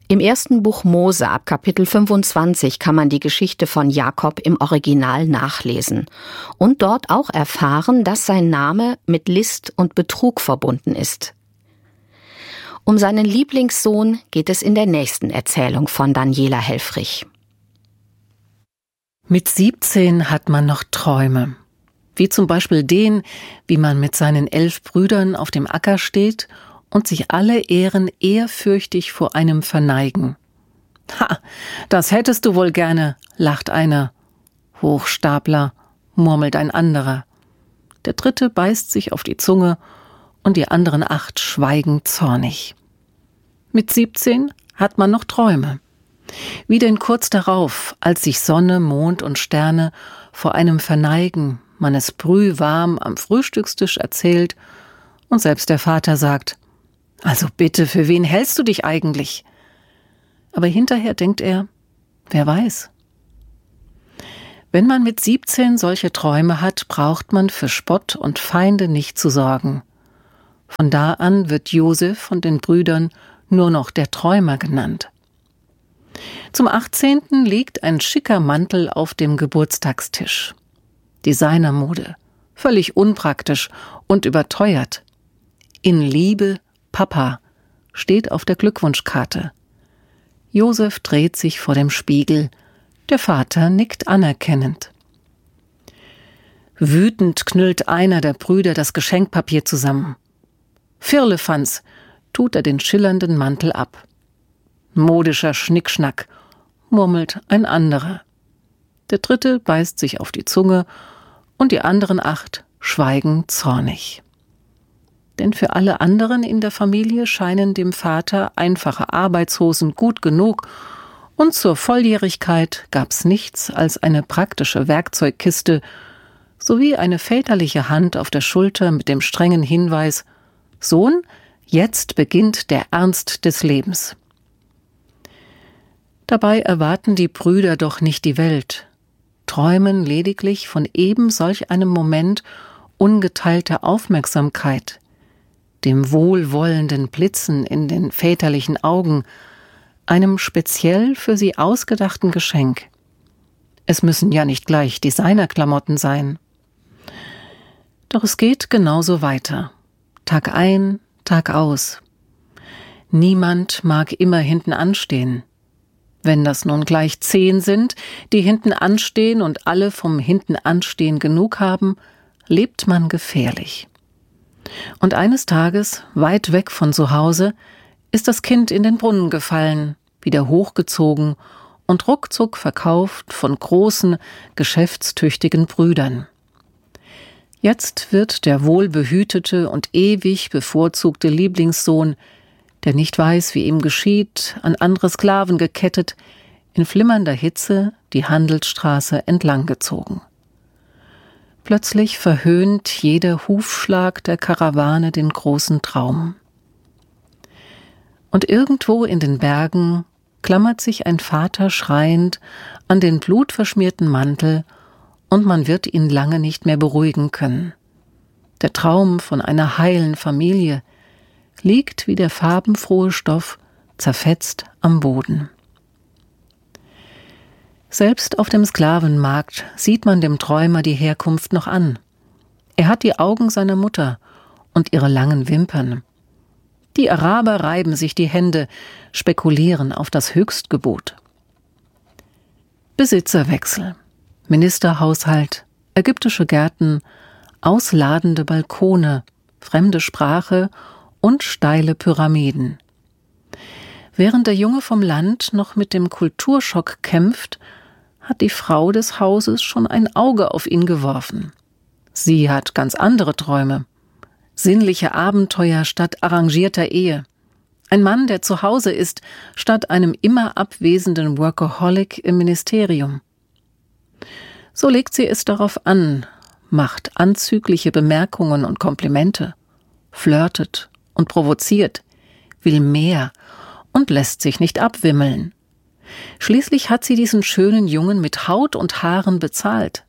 Im ersten Buch Mose ab Kapitel 25 kann man die Geschichte von Jakob im Original nachlesen und dort auch erfahren, dass sein Name mit List und Betrug verbunden ist. Um seinen Lieblingssohn geht es in der nächsten Erzählung von Daniela Helfrich. Mit 17 hat man noch Träume, wie zum Beispiel den, wie man mit seinen 11 Brüdern auf dem Acker steht und sich alle Ehren ehrfürchtig vor einem verneigen. »Ha, das hättest du wohl gerne«, lacht einer. »Hochstapler«, murmelt ein anderer. Der dritte beißt sich auf die Zunge und die anderen 8 schweigen zornig. Mit 17 hat man noch Träume. Wie denn kurz darauf, als sich Sonne, Mond und Sterne vor einem verneigen, man es brühwarm am Frühstückstisch erzählt und selbst der Vater sagt: »Also bitte, für wen hältst du dich eigentlich?« Aber hinterher denkt er: »Wer weiß?« Wenn man mit 17 solche Träume hat, braucht man für Spott und Feinde nicht zu sorgen. Von da an wird Josef von den Brüdern nur noch der Träumer genannt. Zum 18. liegt ein schicker Mantel auf dem Geburtstagstisch. Designermode, völlig unpraktisch und überteuert. In Liebe, Papa, steht auf der Glückwunschkarte. Josef dreht sich vor dem Spiegel, der Vater nickt anerkennend. Wütend knüllt einer der Brüder das Geschenkpapier zusammen. Firlefanz, tut er den schillernden Mantel ab. Modischer Schnickschnack, murmelt ein anderer. Der dritte beißt sich auf die Zunge und die anderen 8 schweigen zornig. Denn für alle anderen in der Familie scheinen dem Vater einfache Arbeitshosen gut genug und zur Volljährigkeit gab's nichts als eine praktische Werkzeugkiste sowie eine väterliche Hand auf der Schulter mit dem strengen Hinweis: »Sohn, jetzt beginnt der Ernst des Lebens.« Dabei erwarten die Brüder doch nicht die Welt, träumen lediglich von eben solch einem Moment ungeteilter Aufmerksamkeit, dem wohlwollenden Blitzen in den väterlichen Augen, einem speziell für sie ausgedachten Geschenk. Es müssen ja nicht gleich Designerklamotten sein. Doch es geht genauso weiter, Tag ein, Tag aus. Niemand mag immer hinten anstehen. Wenn das nun gleich 10 sind, die hinten anstehen und alle vom hinten anstehen genug haben, lebt man gefährlich. Und eines Tages, weit weg von zu Hause, ist das Kind in den Brunnen gefallen, wieder hochgezogen und ruckzuck verkauft von großen, geschäftstüchtigen Brüdern. Jetzt wird der wohlbehütete und ewig bevorzugte Lieblingssohn, der nicht weiß, wie ihm geschieht, an andere Sklaven gekettet, in flimmernder Hitze die Handelsstraße entlang gezogen. Plötzlich verhöhnt jeder Hufschlag der Karawane den großen Traum. Und irgendwo in den Bergen klammert sich ein Vater schreiend an den blutverschmierten Mantel und man wird ihn lange nicht mehr beruhigen können. Der Traum von einer heilen Familie liegt wie der farbenfrohe Stoff zerfetzt am Boden. Selbst auf dem Sklavenmarkt sieht man dem Träumer die Herkunft noch an. Er hat die Augen seiner Mutter und ihre langen Wimpern. Die Araber reiben sich die Hände, spekulieren auf das Höchstgebot. Besitzerwechsel, Ministerhaushalt, ägyptische Gärten, ausladende Balkone, fremde Sprache und steile Pyramiden. Während der Junge vom Land noch mit dem Kulturschock kämpft, hat die Frau des Hauses schon ein Auge auf ihn geworfen. Sie hat ganz andere Träume. Sinnliche Abenteuer statt arrangierter Ehe. Ein Mann, der zu Hause ist, statt einem immer abwesenden Workaholic im Ministerium. So legt sie es darauf an, macht anzügliche Bemerkungen und Komplimente, flirtet und provoziert, will mehr und lässt sich nicht abwimmeln. Schließlich hat sie diesen schönen Jungen mit Haut und Haaren bezahlt.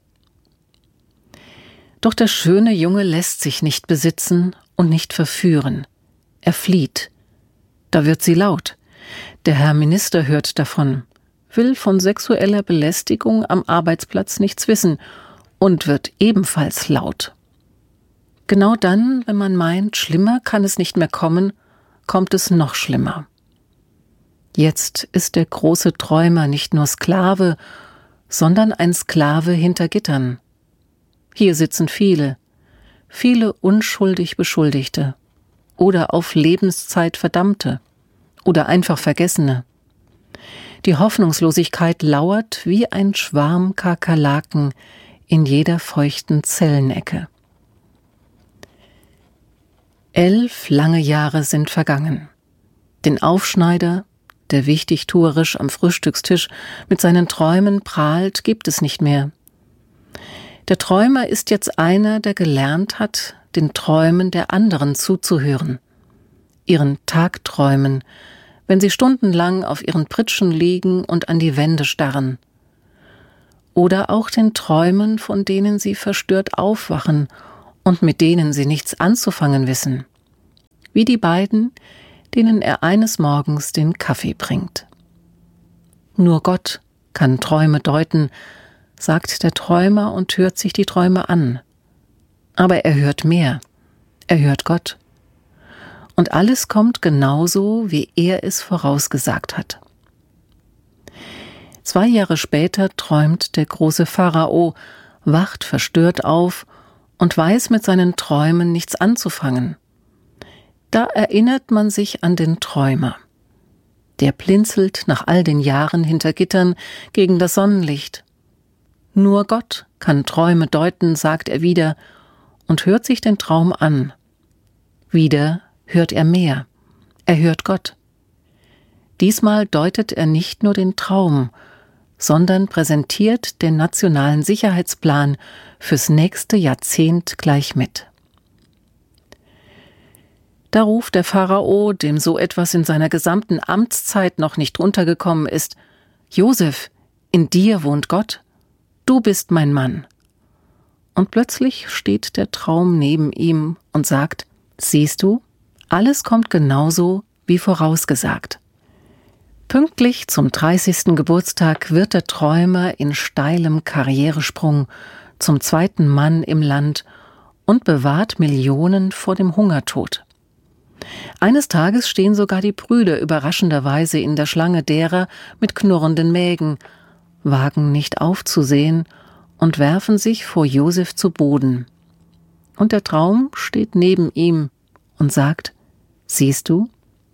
Doch der schöne Junge lässt sich nicht besitzen und nicht verführen. Er flieht. Da wird sie laut. Der Herr Minister hört davon, will von sexueller Belästigung am Arbeitsplatz nichts wissen und wird ebenfalls laut. Genau dann, wenn man meint, schlimmer kann es nicht mehr kommen, kommt es noch schlimmer. Jetzt ist der große Träumer nicht nur Sklave, sondern ein Sklave hinter Gittern. Hier sitzen viele unschuldig Beschuldigte oder auf Lebenszeit Verdammte oder einfach Vergessene. Die Hoffnungslosigkeit lauert wie ein Schwarm Kakerlaken in jeder feuchten Zellenecke. 11 lange Jahre sind vergangen. Den Aufschneider, der wichtigtuerisch am Frühstückstisch mit seinen Träumen prahlt, gibt es nicht mehr. Der Träumer ist jetzt einer, der gelernt hat, den Träumen der anderen zuzuhören, ihren Tagträumen, wenn sie stundenlang auf ihren Pritschen liegen und an die Wände starren. Oder auch den Träumen, von denen sie verstört aufwachen und mit denen sie nichts anzufangen wissen. Wie die beiden, denen er eines Morgens den Kaffee bringt. Nur Gott kann Träume deuten, sagt der Träumer und hört sich die Träume an. Aber er hört mehr. Er hört Gott. Und alles kommt genauso, wie er es vorausgesagt hat. 2 Jahre später träumt der große Pharao, wacht verstört auf und weiß mit seinen Träumen nichts anzufangen. Da erinnert man sich an den Träumer. Der blinzelt nach all den Jahren hinter Gittern gegen das Sonnenlicht. Nur Gott kann Träume deuten, sagt er wieder und hört sich den Traum an. Wieder hört er mehr. Er hört Gott. Diesmal deutet er nicht nur den Traum, sondern präsentiert den nationalen Sicherheitsplan fürs nächste Jahrzehnt gleich mit. Da ruft der Pharao, dem so etwas in seiner gesamten Amtszeit noch nicht untergekommen ist: Josef, in dir wohnt Gott, du bist mein Mann. Und plötzlich steht der Traum neben ihm und sagt: Siehst du, alles kommt genauso wie vorausgesagt. Pünktlich zum 30. Geburtstag wird der Träumer in steilem Karrieresprung zum 2. Mann im Land und bewahrt Millionen vor dem Hungertod. Eines Tages stehen sogar die Brüder überraschenderweise in der Schlange derer mit knurrenden Mägen, wagen nicht aufzusehen und werfen sich vor Josef zu Boden. Und der Traum steht neben ihm und sagt: Siehst du?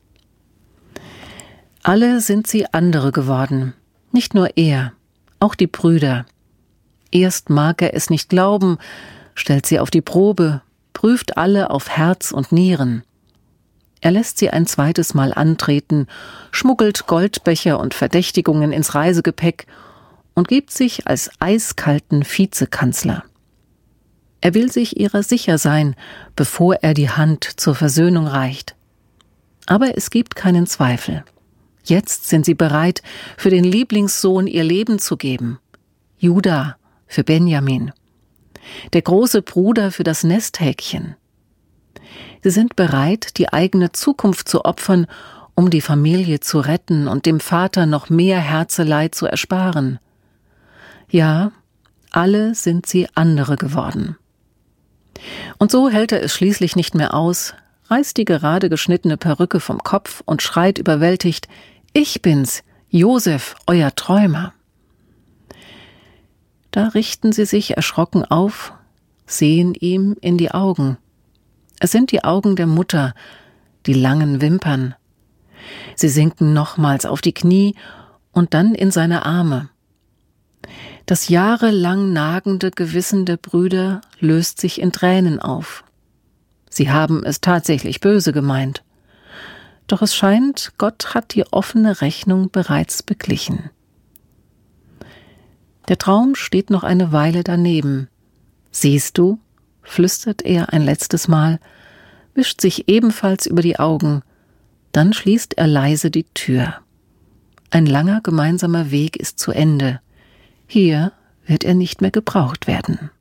Alle sind sie andere geworden, nicht nur er, auch die Brüder. Erst mag er es nicht glauben, stellt sie auf die Probe, prüft alle auf Herz und Nieren. Er lässt sie ein zweites Mal antreten, schmuggelt Goldbecher und Verdächtigungen ins Reisegepäck und gibt sich als eiskalten Vizekanzler. Er will sich ihrer sicher sein, bevor er die Hand zur Versöhnung reicht. Aber es gibt keinen Zweifel. Jetzt sind sie bereit, für den Lieblingssohn ihr Leben zu geben. Juda für Benjamin. Der große Bruder für das Nesthäkchen. Sie sind bereit, die eigene Zukunft zu opfern, um die Familie zu retten und dem Vater noch mehr Herzeleid zu ersparen. Ja, alle sind sie andere geworden. Und so hält er es schließlich nicht mehr aus, reißt die gerade geschnittene Perücke vom Kopf und schreit überwältigt: Ich bin's, Josef, euer Träumer. Da richten sie sich erschrocken auf, sehen ihm in die Augen. Es sind die Augen der Mutter, die langen Wimpern. Sie sinken nochmals auf die Knie und dann in seine Arme. Das jahrelang nagende Gewissen der Brüder löst sich in Tränen auf. Sie haben es tatsächlich böse gemeint. Doch es scheint, Gott hat die offene Rechnung bereits beglichen. Der Traum steht noch eine Weile daneben. Siehst du, flüstert er ein letztes Mal, wischt sich ebenfalls über die Augen, dann schließt er leise die Tür. Ein langer gemeinsamer Weg ist zu Ende. Hier wird er nicht mehr gebraucht werden.